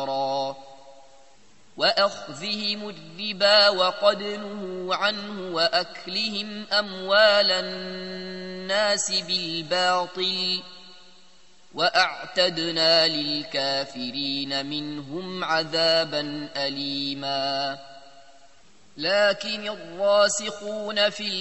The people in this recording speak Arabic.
كبيرا وأخذهم الربا وقد نهوا عنه وأكلهم أموال الناس بالباطل وأعتدنا للكافرين منهم عذابا أليما لكن الراسخون في